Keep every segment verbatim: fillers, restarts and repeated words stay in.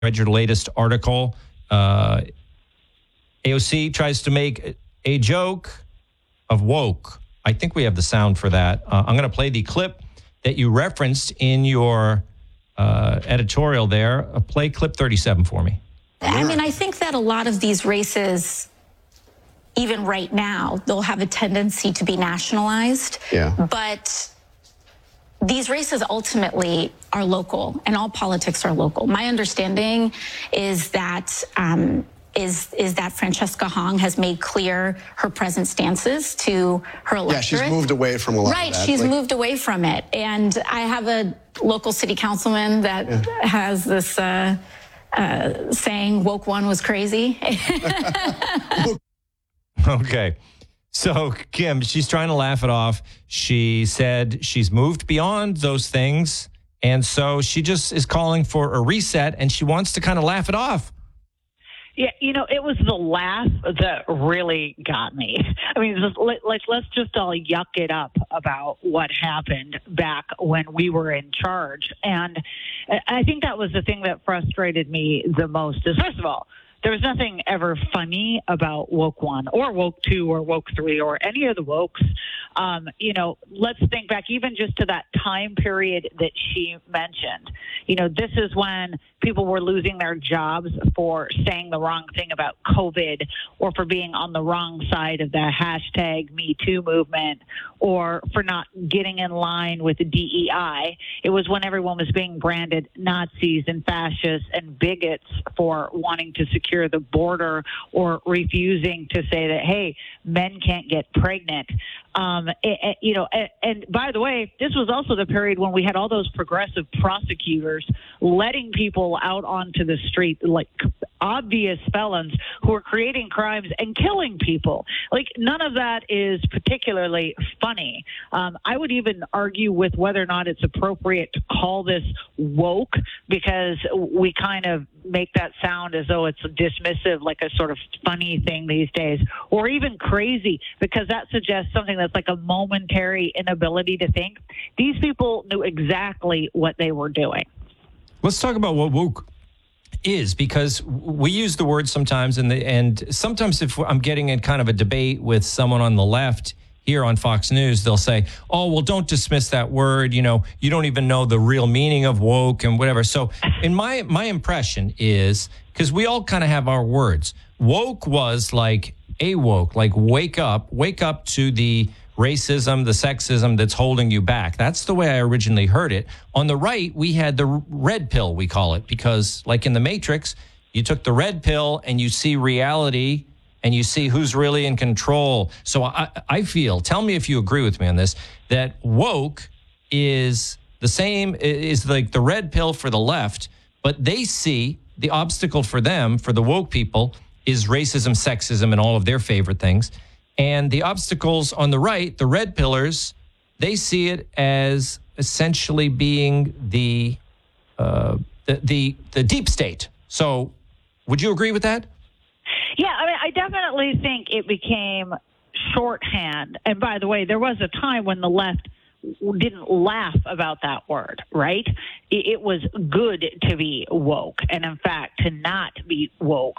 read your latest article. Uh, A O C tries to make a joke of woke. I think we have the sound for that. Uh, I'm going to play the clip that you referenced in your uh, editorial there. Uh, play clip thirty-seven for me. I mean, I think that a lot of these races, even right now, they'll have a tendency to be nationalized. Yeah. But these races ultimately are local, and all politics are local. My understanding is that um, is is that Francesca Hong has made clear her present stances to her electorate. Yeah, she's moved away from a lot right, of that. she's like, moved away from it. And I have a local city councilman that yeah. has this uh, uh, saying, woke one was crazy. Okay. So, Kim, she's trying to laugh it off. She said she's moved beyond those things. And so she just is calling for a reset, and she wants to kind of laugh it off. Yeah, you know, it was the laugh that really got me. I mean, just, like, let's just all yuck it up about what happened back when we were in charge. And I think that was the thing that frustrated me the most is, first of all, there was nothing ever funny about woke one or woke two or woke three or any of the wokes. Um, you know, let's think back even just to that time period that she mentioned. You know, this is when people were losing their jobs for saying the wrong thing about COVID or for being on the wrong side of the hashtag Me Too movement or for not getting in line with the D E I. It was when everyone was being branded Nazis and fascists and bigots for wanting to secure the border or refusing to say that, hey, men can't get pregnant. Um, it, it, you know, and, and by the way, this was also the period when we had all those progressive prosecutors letting people out onto the street, like obvious felons who were creating crimes and killing people. Like, none of that is particularly funny. Um, I would even argue with whether or not it's appropriate to call this woke, because we kind of make that sound as though it's dismissive, like a sort of funny thing these days, or even crazy, because that suggests something that's like a momentary inability to think. These people knew exactly what they were doing. Let's talk about what woke is, because we use the word sometimes, and the, and sometimes if I'm getting in kind of a debate with someone on the left here on Fox News, they'll say, oh, well, don't dismiss that word. You know, you don't even know the real meaning of woke and whatever. So in my, my impression is, because we all kind of have our words, woke was like a woke, like wake up, wake up to the racism, the sexism that's holding you back. That's the way I originally heard it. On the right, we had the red pill, we call it, because like in the Matrix, you took the red pill and you see reality and you see who's really in control. So I, I feel, tell me if you agree with me on this, that woke is the same, is like the red pill for the left, but they see the obstacle for them, for the woke people, is racism, sexism, and all of their favorite things. And the obstacles on the right, the red pillars, they see it as essentially being the uh, the, the the deep state. So would you agree with that? Yeah, I mean, I definitely think it became shorthand. And by the way, there was a time when the left didn't laugh about that word, right? It was good to be woke. And in fact, to not be woke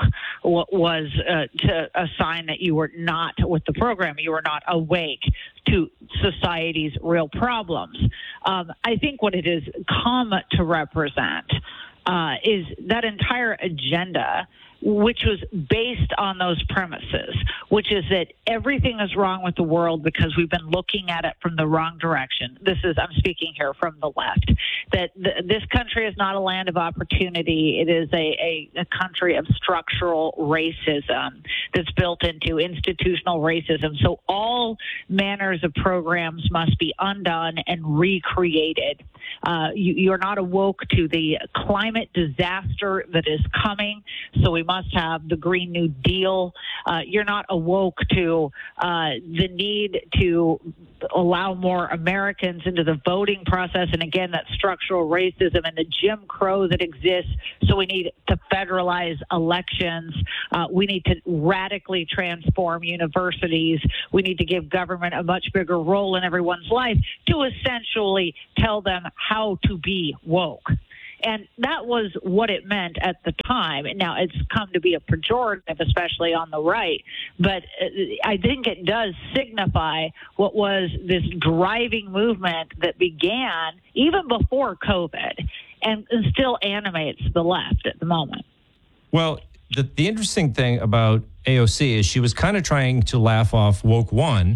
was uh, to a sign that you were not with the program. You were not awake to society's real problems. Um, I think what it has come to represent uh, is that entire agenda, which was based on those premises, which is that everything is wrong with the world because we've been looking at it from the wrong direction. This is, I'm speaking here from the left, that th- this country is not a land of opportunity. It is a, a, a country of structural racism that's built into institutional racism. So all manners of programs must be undone and recreated. Uh, you, you're not awoke to the climate disaster that is coming, so we must have the Green New Deal. Uh, you're not awoke to uh, the need to allow more Americans into the voting process, and again, that structural racism and the Jim Crow that exists. So we need to federalize elections. Uh, we need to radically transform universities. We need to give government a much bigger role in everyone's life to essentially tell them how to be woke. And that was what it meant at the time. Now, it's come to be a pejorative, especially on the right. But I think it does signify what was this driving movement that began even before COVID and still animates the left at the moment. Well, the, the interesting thing about A O C is she was kind of trying to laugh off woke one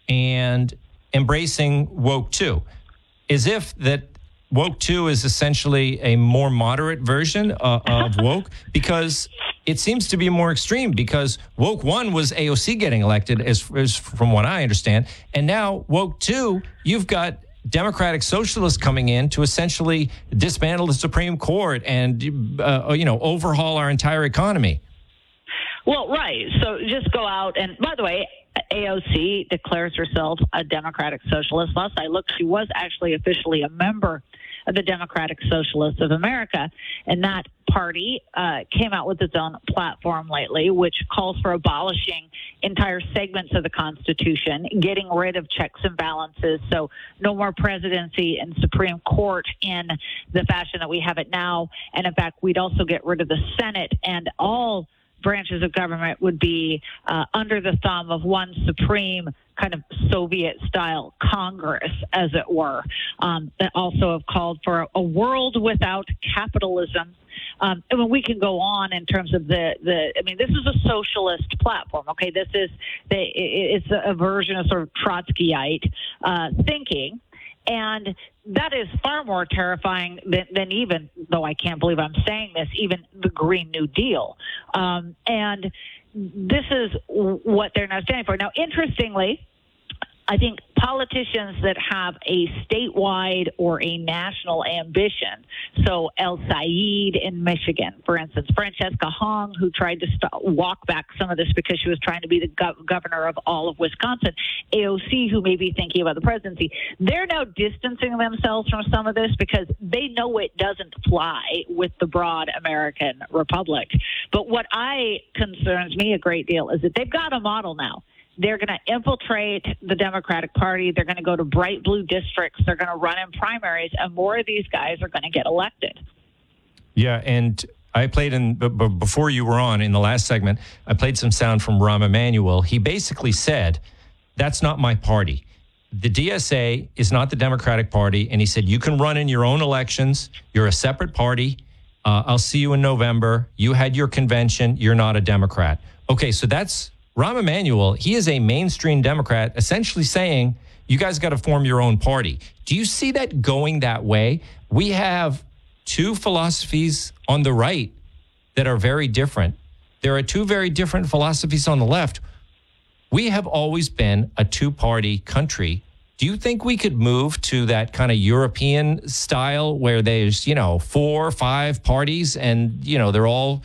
and embracing woke two, as if that woke two is essentially a more moderate version uh, of woke, because it seems to be more extreme, because woke one was A O C getting elected, as, as from what I understand. And now woke two, you've got Democratic socialists coming in to essentially dismantle the Supreme Court and, uh, you know, overhaul our entire economy. Well, right. So just go out and, by the way, A O C declares herself a Democratic Socialist. Last I looked, she was actually officially a member of the Democratic Socialists of America. And that party uh, came out with its own platform lately, which calls for abolishing entire segments of the Constitution, getting rid of checks and balances. So no more presidency and Supreme Court in the fashion that we have it now. And in fact, we'd also get rid of the Senate, and all branches of government would be uh, under the thumb of one supreme kind of Soviet-style Congress, as it were. Um, that also have called for a, a world without capitalism. Um, and when we can go on in terms of the, the, I mean, this is a socialist platform, okay? This is, the, it's a version of sort of Trotskyite uh, thinking. And that is far more terrifying than, than even, though I can't believe I'm saying this, even the Green New Deal. Um, and this is what they're now standing for. Now, interestingly, I think politicians that have a statewide or a national ambition, so El Said in Michigan, for instance, Francesca Hong, who tried to st- walk back some of this because she was trying to be the gov- governor of all of Wisconsin, A O C, who may be thinking about the presidency, they're now distancing themselves from some of this because they know it doesn't fly with the broad American republic. But what I concerns me a great deal is that they've got a model now. They're going to infiltrate the Democratic Party. They're going to go to bright blue districts. They're going to run in primaries, and more of these guys are going to get elected. Yeah, and I played in, b- b- before you were on in the last segment, I played some sound from Rahm Emanuel. He basically said, that's not my party. The D S A is not the Democratic Party. And he said, you can run in your own elections. You're a separate party. Uh, I'll see you in November. You had your convention. You're not a Democrat. Okay, so that's Rahm Emanuel. He is a mainstream Democrat, essentially saying, you guys got to form your own party. Do you see that going that way? We have two philosophies on the right that are very different. There are two very different philosophies on the left. We have always been a two-party country. Do you think we could move to that kind of European style where there's, you know, four, five parties and, you know, they're all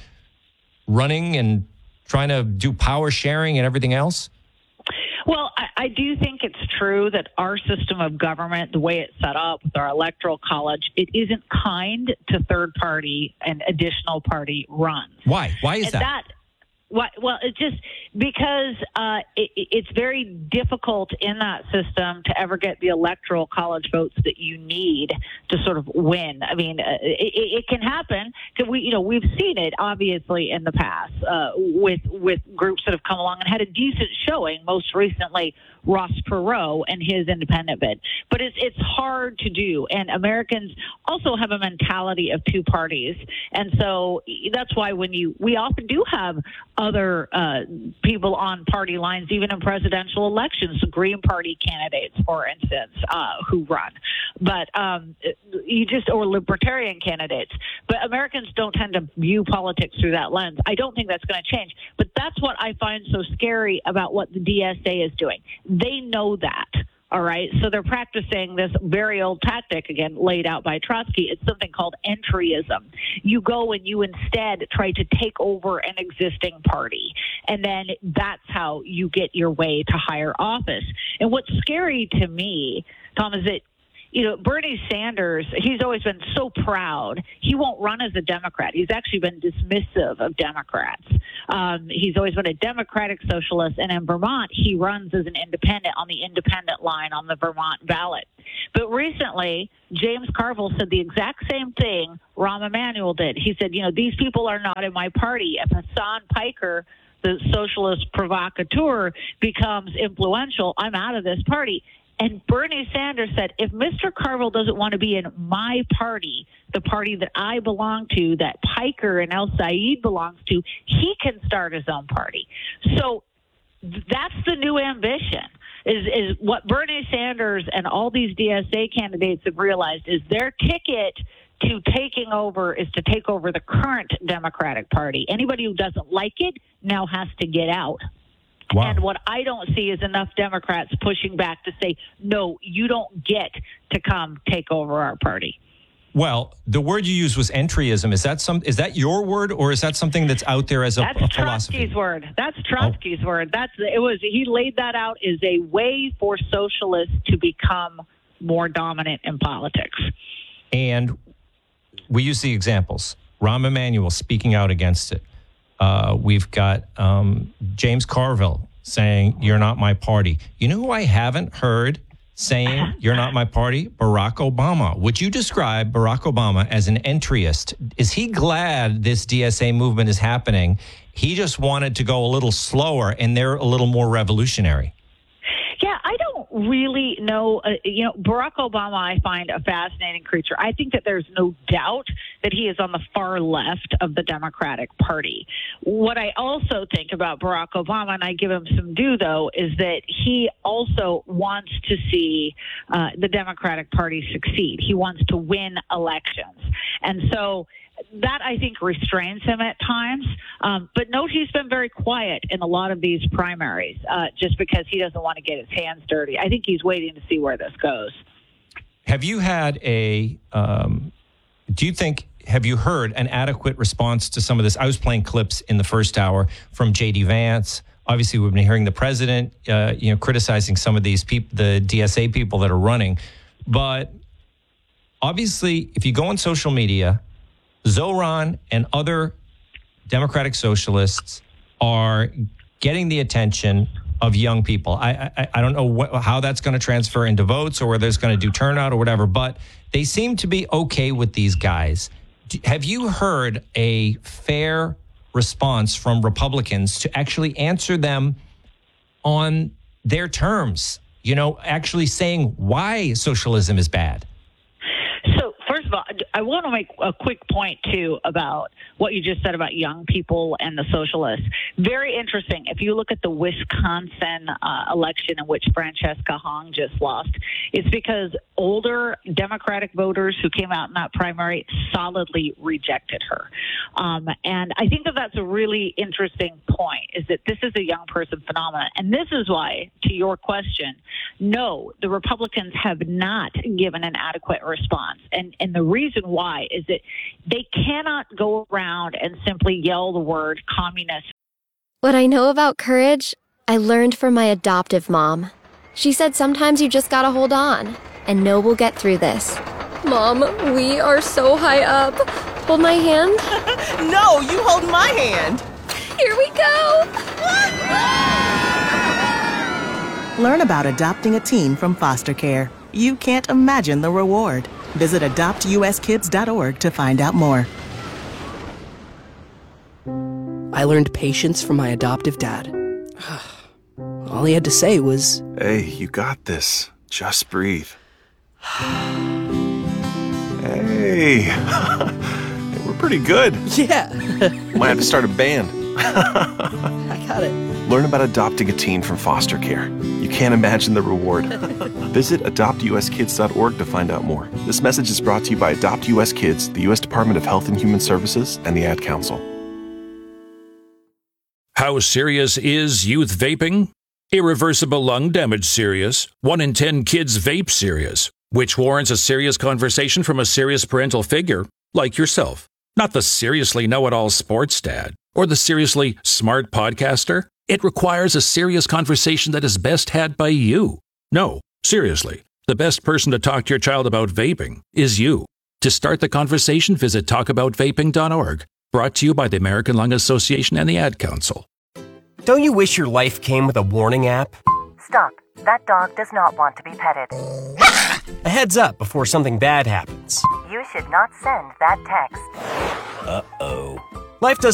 running and trying to do power sharing and everything else? Well, I, I do think it's true that our system of government, the way it's set up with our electoral college, it isn't kind to third party and additional party runs. Why? Why is and that? that Well, well, it's just because uh, it, it's very difficult in that system to ever get the electoral college votes that you need to sort of win. I mean, uh, it, it can happen. Cause we, you know, we've seen it obviously in the past uh, with with groups that have come along and had a decent showing. Most recently, Ross Perot and his independent bid. But it's it's hard to do, and Americans also have a mentality of two parties, and so that's why when you we often do have other uh, people on party lines, even in presidential elections, Green Party candidates, for instance, uh, who run, but um, you just or libertarian candidates. But Americans don't tend to view politics through that lens. I don't think that's going to change. But that's what I find so scary about what the D S A is doing. They know that. All right. So they're practicing this very old tactic, again, laid out by Trotsky. It's something called entryism. You go and you instead try to take over an existing party. And then that's how you get your way to higher office. And what's scary to me, Tom, is that you know, Bernie Sanders, he's always been so proud. He won't run as a Democrat. He's actually been dismissive of Democrats. Um, he's always been a Democratic socialist. And in Vermont, he runs as an independent on the independent line on the Vermont ballot. But recently, James Carville said the exact same thing Rahm Emanuel did. He said, you know, these people are not in my party. If Hassan Piker, the socialist provocateur, becomes influential, I'm out of this party. And Bernie Sanders said, if Mister Carville doesn't want to be in my party, the party that I belong to, that Piker and El Said belongs to, he can start his own party. So that's the new ambition, is, is what Bernie Sanders and all these D S A candidates have realized is their ticket to taking over is to take over the current Democratic Party. Anybody who doesn't like it now has to get out. Wow. And what I don't see is enough Democrats pushing back to say, no, you don't get to come take over our party. Well, the word you used was entryism. Is that some? Is that your word, or is that something that's out there as a, that's a philosophy? Trotsky's word. That's Trotsky's oh. word. That's it was. He laid that out as a way for socialists to become more dominant in politics. And we use the examples. Rahm Emanuel speaking out against it. Uh, we've got um, James Carville saying, you're not my party. You know who I haven't heard saying, you're not my party? Barack Obama. Would you describe Barack Obama as an entryist? Is he glad this D S A movement is happening? He just wanted to go a little slower, and they're a little more revolutionary. Yeah, I don't really know. Uh, you know, Barack Obama, I find a fascinating creature. I think that there's no doubt that he is on the far left of the Democratic Party. What I also think about Barack Obama, and I give him some due, though, is that he also wants to see uh, the Democratic Party succeed. He wants to win elections. And so that, I think, restrains him at times. Um, but note he's been very quiet in a lot of these primaries uh, just because he doesn't want to get his hands dirty. I think he's waiting to see where this goes. Have you had a, um, do you think, have you heard an adequate response to some of this? I was playing clips in the first hour from J D Vance. Obviously, we've been hearing the president, uh, you know, criticizing some of these people, the D S A people that are running. But obviously, if you go on social media, Zoran and other Democratic socialists are getting the attention of young people. I I, I don't know what, how that's going to transfer into votes or whether it's going to do turnout or whatever, but they seem to be okay with these guys. Have you heard a fair response from Republicans to actually answer them on their terms? You know, actually saying why socialism is bad? So, first of all, I want to make a quick point, too, about what you just said about young people and the socialists. Very interesting. If you look at the Wisconsin uh, election in which Francesca Hong just lost, it's because older Democratic voters who came out in that primary solidly rejected her. Um, and I think that that's a really interesting point, is that this is a young person phenomenon. And this is why, to your question, no, the Republicans have not given an adequate response. And, and the reason why is that they cannot go around and simply yell the word communist. What I know about courage, I learned from my adoptive mom. She said sometimes you just gotta hold on and know we'll get through this. Mom, we are so high up. Hold my hand. No, you hold my hand. Here we go. Learn about adopting a teen from foster care. You can't imagine the reward. Visit adopt u s kids dot org to find out more. I learned patience from my adoptive dad. All he had to say was, "Hey, you got this. Just breathe." Hey, we're pretty good. Yeah. Might have to start a band. I got it. Learn about adopting a teen from foster care. You can't imagine the reward. Visit adopt u s kids dot org to find out more. This message is brought to you by Adopt U S Kids, the U S Department of Health and Human Services, and the Ad Council. How serious is youth vaping? Irreversible lung damage serious. One in ten kids vape serious, which warrants a serious conversation from a serious parental figure like yourself. Not the seriously know-it-all sports dad or the seriously smart podcaster. It requires a serious conversation that is best had by you. No, seriously. The best person to talk to your child about vaping is you. To start the conversation, visit talk about vaping dot org. Brought to you by the American Lung Association and the Ad Council. Don't you wish your life came with a warning app? Stop. That dog does not want to be petted. A heads up before something bad happens. You should not send that text. Uh-oh. Life doesn't